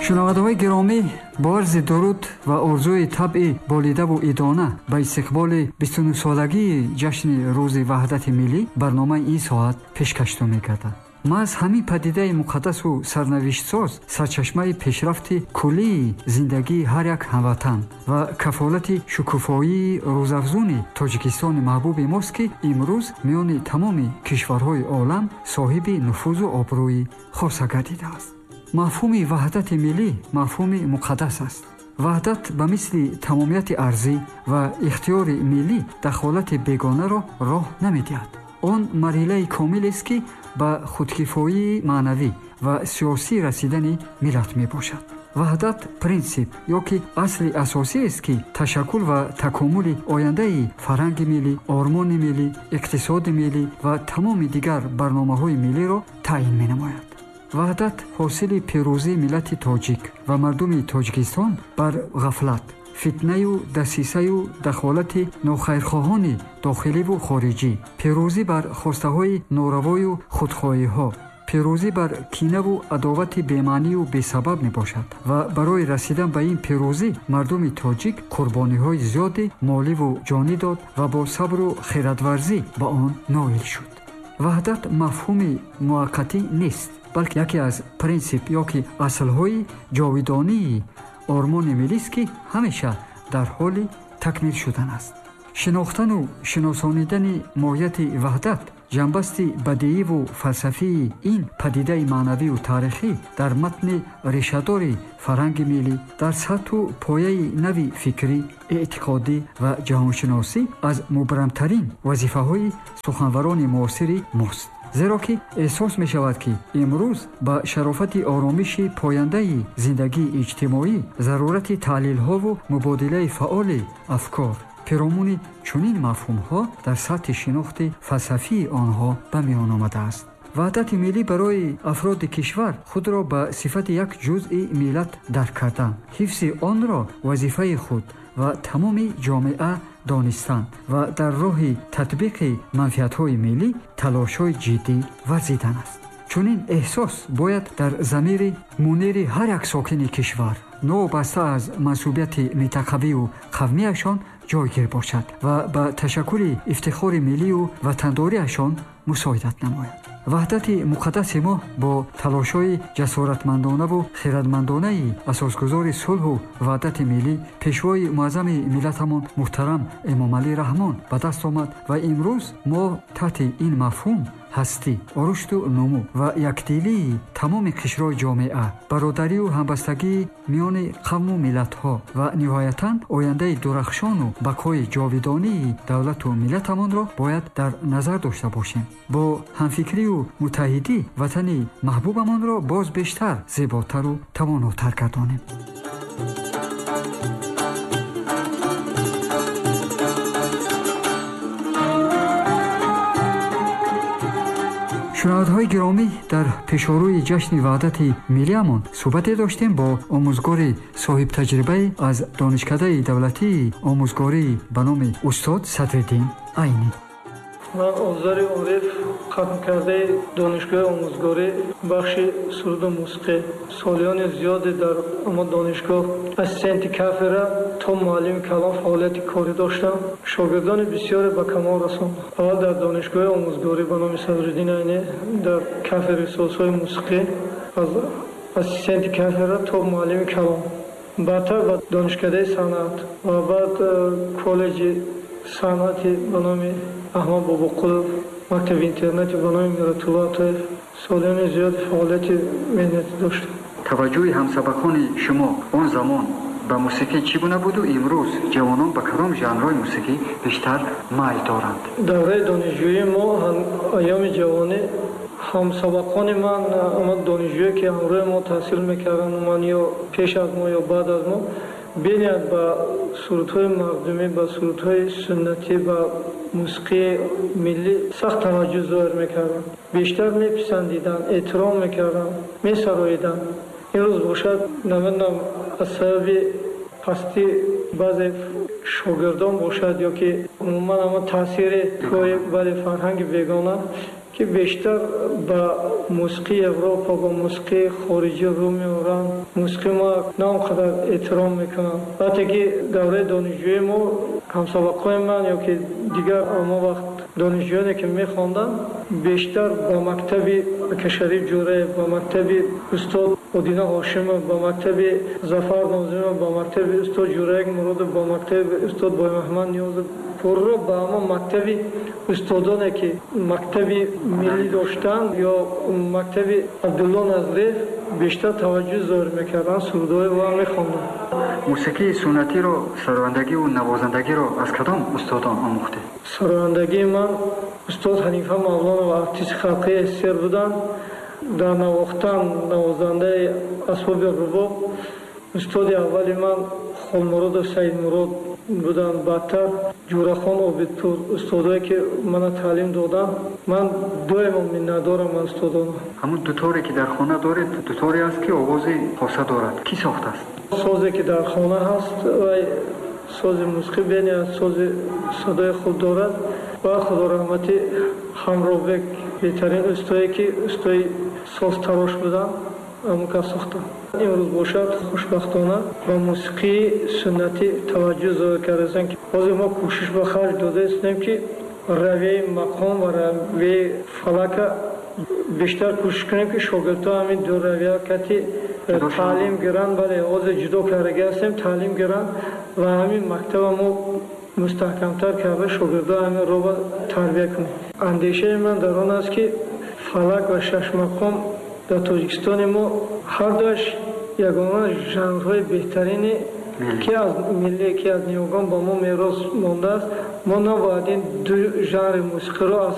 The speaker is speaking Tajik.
шунавандаҳои гиромӣ, бо арзи дуруд ва орзуи табъи болидаву идона ба истиқболи 29-солагии ҷашни рӯзи ваҳдати миллӣ барномаи ин соат пешкашту мегардад. маҳз ҳамин падидаи муқаддасу сарнавиштсоз сарчашмаи пешрафти куллии зиндагии ҳар як ҳамватан ва кафолати шукуфоии рӯзафзуни тоҷикистони маҳбуби мост, ки имрӯз миёни тамоми кишварҳои олам соҳиби нуфузу обрӯи хоса гардидааст. мафҳуми ваҳдати миллӣ мафҳуми муқаддас аст. ваҳдат ба мисли тамомияти арзӣ ва ихтиёри миллӣ дахолати бегонаро роҳ намедиҳад. он марҳилаи комилест, ки ба худкифоии маънавӣ ва сиёсӣ расидани миллат мебошад. ваҳдат принсип ё ки асли асосиест, ки ташаккул ва такомули ояндаи фарҳанги миллӣ, ормони миллӣ, иқтисоди миллӣ ва тамоми дигар барномаҳои миллиро таъин менамояд. ваҳдат ҳосили пирӯзии миллати тоҷик ва мардуми Тоҷикистон бар ғафлат, фитнаю дасисаю дахолати нохайрхоҳони дохиливу хориҷӣ, пирӯзӣ бар хостаҳои норавою худхоҳиҳо, пирӯзӣ бар кинаву адовати бемаънию бесабаб мебошад ва барои расидан ба ин пирӯзӣ мардуми тоҷик қурбониҳои зиёди моливу ҷонӣ дод ва бо сабру хиратварзӣ ба он ноил шуд. ваҳдат мафҳуми муваққатӣ нест, балки яке аз принсип ё ки аслҳои ҷовидонии ормони миллист, ки ҳамеша дар ҳоли такмил шудан аст. шинохтану шиносонидани моҳияти ваҳдат, ҷанбасти бадииву фалсафии ин падидаи маънавию таърихӣ дар матни решадори фарҳанги миллӣ, дар сатҳу пояи нави фикрӣ, эътиқодӣ ва ҷаҳоншиносӣ аз мубрамтарин вазифаҳои суханварони муосири мост. зеро ки эҳсос мешавад, ки имрӯз ба шарофати оромиши пояндаи зиндагии иҷтимоӣ зарурати таҳлилҳову мубодилаи фаъоли афкор, пиромуни чунин мафҳумҳо дар сатҳи шинохти фалсафии онҳо ба миён омадааст. ваҳдати миллӣ барои афроди кишвар худро ба сифати як ҷузъи миллат дарк кардан, ҳифзи онро вазифаи худ ва тамоми ҷомеа донистан ва дар роҳи татбиқи манфиатҳои миллӣ талошҳои ҷиддӣ варзидан аст. чунин эҳсос бояд дар замири мунири ҳар як сокини кишвар, новобаста аз мансубияти минтақавию қавмияшон ҷойгир бошад ва ба ташаккули ифтихори миллию ватандориашон мусоидат намояд. ваҳдати муқаддаси мо бо талошҳои ҷасоратмандонаву хиратмандонаи асосгузори сулҳу ваҳдати миллӣ пешвои муаззами миллатамон муҳтарам эмомалӣ раҳмон ба даст омад ва имрӯз мо таҳти ин мафҳум ҳастӣ, рушду нумӯ ва якдилии тамоми қишрои ҷомеа, бародарию ҳамбастагии миёни қавму миллатҳо ва ниҳоятан ояндаи дурахшону бақои ҷовидонии давлату миллатамонро бояд дар назар дошта бошем. бо ҳамфикрию муттаҳидӣ ватани маҳбубамонро боз бештар зеботару тавонотар гардонем. шунавандаҳои гиромӣ, дар пешорӯи ҷашни ваҳдати миллиамон суҳбате доштем бо омӯзгори соҳибтаҷрибаи аз донишкадаи давлатии омӯзгорӣ ба номи устод Садриддин Айнӣ. ман озари Ориф, қатмкардаи донишгоҳи омӯзгорӣ бахши суруду мусиқӣ. солиёни зиёде дар ама донишгоҳ ассистенти кафедра то муаллими калон фаъолияти корӣ доштам. шогирдони бисёре ба камол расондам. аввал дар донишгоҳи омӯзгорӣ ба номи Садриддин Айнӣ дар кафедраи созҳои мусиқӣ, аз ассистенти кафедра то муаллими калон, баъдтар ба донишкадаи санъат ва баъд коллеҷи санъати ба номи Аҳмад Бобоқулов, мактаби интернати ба номи Миратулло Атоев. солиёни зиёди фаъолияти меҳнатӣ доштам. таваҷҷӯҳи ҳамсабақони шумо он замон ба мусиқӣ чӣ гуна буду? имрӯз ҷавонон ба кадом жанрҳои мусиқӣ бештар майл доранд? давраи донишҷӯии мо айёми ҷавонӣ ҳамсабақони ман ама донишҷӯе ки ҳамроҳи мо таҳсил мекарданд, ман ё пеш аз мо ё баъд аз мо, бинияд ба сурудҳои мардумӣ, ба сурудҳои суннатӣ, ба мусиқии миллӣ сахт таваҷҷӯҳ зоҳир мекарданд. бештар меписандиданд, эҳтиром мекарданд, месароиданд. имрӯз бошад намедонам аз сабаби пастӣ баъзе шогирдон бошад ё ки умуман ама таъсири кои баъди фарҳанги бегона ки бештар ба мусиқии Европа ба мусиқии хориҷӣ рӯ меоранд. Мусиқи мо на он қадар эҳтиром мекунанд. Вақте ки давраи донишҷӯи мо ҳамсабақои ман ёки дигар он вақт донишҷӯёне ки мехонданд бештар ба мактаби Акашариф Ҷураев, ба мактаби устод Одина Ҳошимов, ба мактаби Зафар Нозимов, ба мактаби устод Ҷурайек Муродов, ба мактаби устод Боймаҳмад Ниёзов, пурра ба ҳамон мактаби устодоне ки мактаби миллӣ доштанд ё мактаби Абдулло Назрев бештар таваҷҷӯҳ зоҳир мекарданд, сурудҳои ва мехонданд. мусиқии суннатиро, саровандагиву навозандагиро аз кадом устодон омӯхтед? Саровандагии ман устод Ҳанифа Мавлонова артисти халқии СССР буданд. дар навохтан навозандаи асбоби рубоб устоди аввали ман Холмуродов Саидмурод буданд. Баъдтар Ҷурахон Обидпур устодое ки мана таълим доданд. Ман доимо миннатдорам аз устодона. ҳамун дуторе ки дар хона доред дуторе аст ки овози хоса дорад. Ки сохтааст? созе ки дар хона ҳаст вай сози мусиқӣ бени аз сози садои худ дорад ва худораҳмати Ҳамробек беҳтарин устое ки устои созтарош буданд амука сохта. имрӯз бошад хушбахтона ба мусиқии суннатӣ таваҷҷӯҳ зоҳир кардастанд ки ҳозир мо кӯшиш ба харҷ дода истем ки равияи мақом ва равияи фалака бештар кӯшиш кунем ки шогирдҳо ҳамин ду равия кати таълим гиранд. бале ҳозир ҷудо кардагӣ ҳастем, таълим гиранд ва ҳамин мактаба мо мустаҳкамтар карда шогирдҳо ҳамин роҳа тарбия кунем. андешаи ман дар он аст ки фалак ва шашмақом дар Тоҷикистони мо ҳардуаш ягона жанрҳои беҳтарини ки аз миллӣ ки аз нигогон ба мо мерос мондааст. мо набояд ин ду жанри мусиқиро аз